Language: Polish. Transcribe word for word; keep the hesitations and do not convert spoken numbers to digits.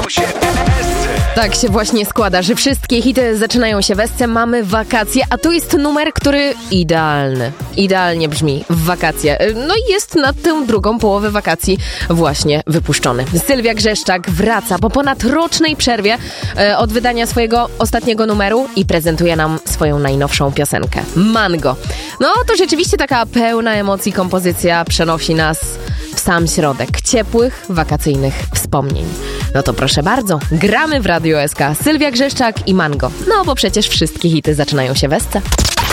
się w Esce. Tak się właśnie składa, że wszystkie hity zaczynają się w Esce, mamy wakacje, a tu jest numer, który idealny, idealnie brzmi w wakacje. No i jest na tę drugą połowę wakacji właśnie wypuszczony. Sylwia Grzeszczak wraca po ponadrocznej przerwie e, od wydania swojego ostatniego numeru i prezentuje nam swoją najnowszą piosenkę. Mango. No to rzeczywiście taka pełna emocji kompozycja przenosi nas w sam środek ciepłych, wakacyjnych wspomnień. No to proszę bardzo, gramy w Radio S K. Sylwia Grzeszczak i Mango. No bo przecież wszystkie hity zaczynają się w Esce.